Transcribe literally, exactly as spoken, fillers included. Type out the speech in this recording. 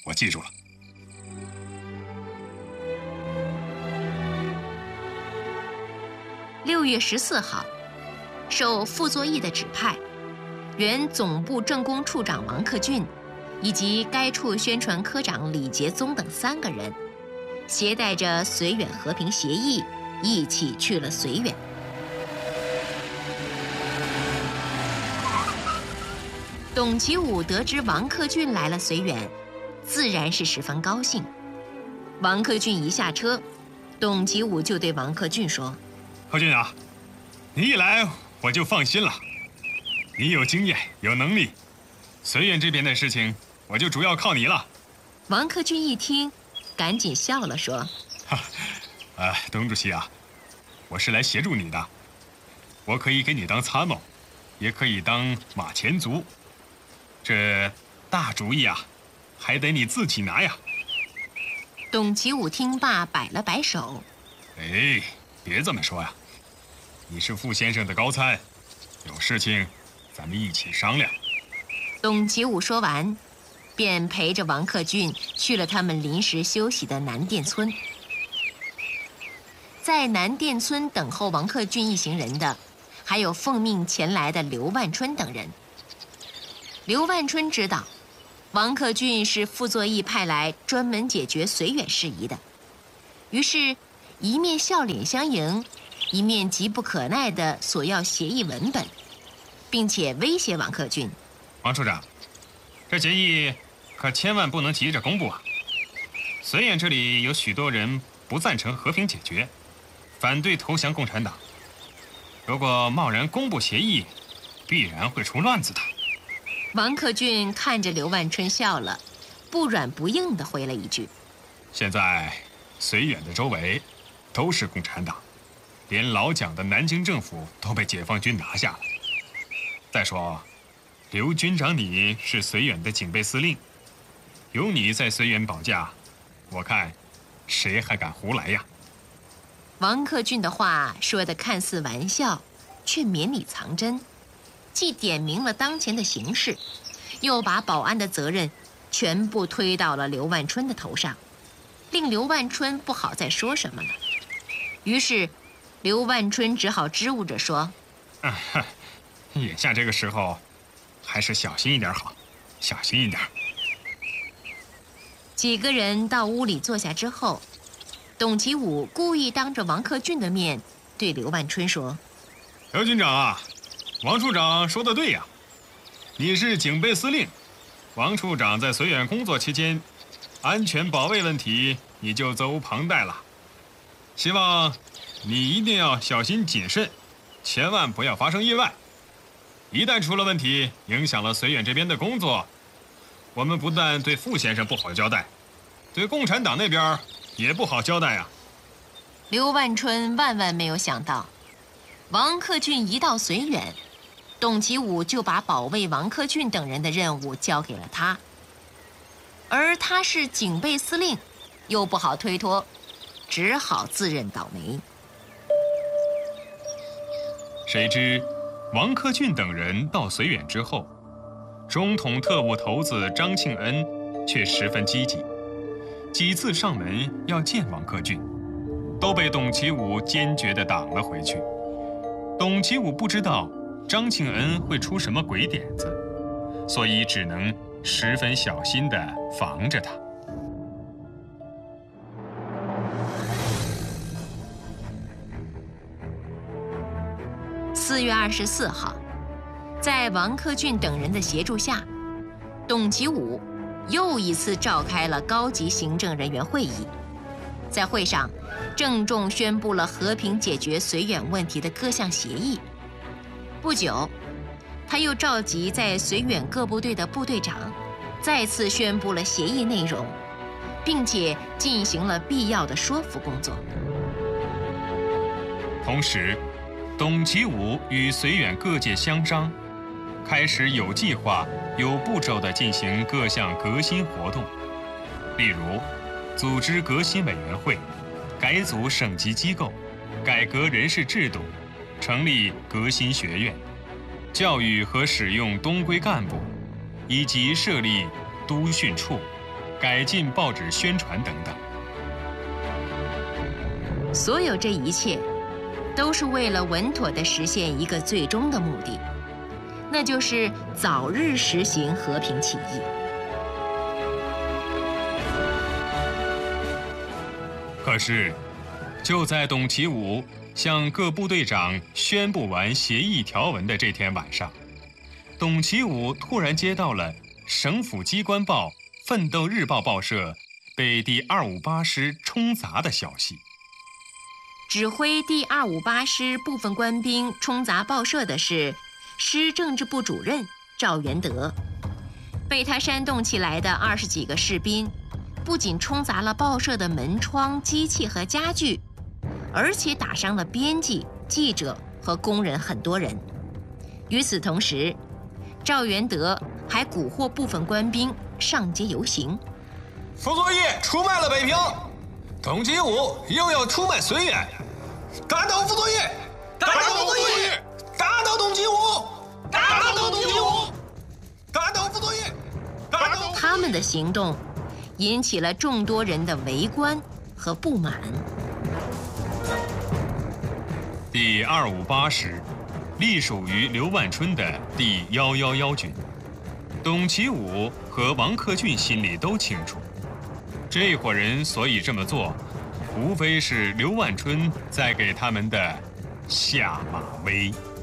我记住了。 六月十四号，受傅作义的指派，原总部政工处长王克俊，以及该处宣传科长李杰宗等三个人，携带着绥远和平协议，一起去了绥远。董其武得知王克俊来了绥远，自然是十分高兴。王克俊一下车，董其武就对王克俊说：“ 克俊啊，你一来我就放心了。你有经验，有能力，绥远这边的事情我就主要靠你了。” 王克俊一听，赶紧笑了，说：“ 哈，呃，董主席啊，我是来协助你的，我可以给你当参谋，也可以当马前卒。这大主意啊，还得你自己拿呀。” 董其武听罢，摆了摆手：“ 哎，别这么说呀，你是傅先生的高参，有事情咱们一起商量。” 董其武说完，便陪着王克俊去了他们临时休息的南店村。在南店村等候王克俊一行人的，还有奉命前来的刘万春等人。刘万春知道，王克俊是傅作义派来专门解决绥远事宜的，于是，一面笑脸相迎，一面急不可耐地索要协议文本，并且威胁王克俊：“ 王处长，这协议可千万不能急着公布啊！绥远这里有许多人不赞成和平解决，反对投降共产党。如果贸然公布协议，必然会出乱子的。” 王克俊看着刘万春笑了，不软不硬地回了一句：“ 现在绥远的周围都是共产党，连老蒋的南京政府都被解放军拿下了。再说，刘军长你是绥远的警备司令，有你在绥远保驾，我看谁还敢胡来呀？” 王克俊的话说得看似玩笑，却绵里藏针，既点明了当前的形势，又把保安的责任全部推到了刘万春的头上，令刘万春不好再说什么了。于是，刘万春只好支吾着说：“ 啊，眼下这个时候，还是小心一点好，小心一点。” 几个人到屋里坐下之后，董其武故意当着王克俊的面对刘万春说：“ 刘军长啊，王处长说得对呀，你是警备司令，王处长在绥远工作期间，安全保卫问题你就责无旁贷了。希望你一定要小心谨慎，千万不要发生意外。一旦出了问题，影响了绥远这边的工作，我们不但对傅先生不好交代，对共产党那边也不好交代呀。” 刘万春万万没有想到，王克俊一到绥远，董其武就把保卫王克俊等人的任务交给了他，而他是警备司令，又不好推脱，只好自认倒霉。 谁知王克俊等人到绥远之后，中统特务头子张庆恩却十分积极，几次上门要见王克俊，都被董其武坚决地挡了回去。董其武不知道张庆恩会出什么鬼点子，所以只能十分小心地防着他。 四月二十四号，在王克俊等人的协助下，董其武又一次召开了高级行政人员会议。在会上，郑重宣布了和平解决绥远问题的各项协议。不久，他又召集在绥远各部队的部队长，再次宣布了协议内容，并且进行了必要的说服工作。 同时，董其武与绥远各界相商，开始有计划、有步骤地进行各项革新活动，例如组织革新委员会，改组省级机构，改革人事制度，成立革新学院，教育和使用东归干部，以及设立督训处、 改进报纸宣传等等。 所有这一切，都是为了稳妥地实现一个最终的目的，那就是早日实行和平起义。 可是，就在董其武向各部队长宣布完协议条文的这天晚上，董其武突然接到了省府机关报《奋斗日报》报社被第二五八师冲砸的消息。 指挥第二五八师部分官兵冲砸报社的是师政治部主任赵元德。被他煽动起来的二十几个士兵，不仅冲砸了报社的门窗、机器和家具，而且打伤了编辑、记者和工人很多人。与此同时，赵元德还蛊惑部分官兵上街游行。 傅作义出卖了北平，董其武又要出卖绥远，打倒傅作义，打倒傅作义，打倒董其武，打倒董其武，打倒傅作义，打倒。 他们的行动引起了众多人的围观和不满。 第二五八师隶属于刘万春的第一一一军，董其武和王克俊心里都清楚，这伙人所以这么做，无非是刘万春在给他们的下马威。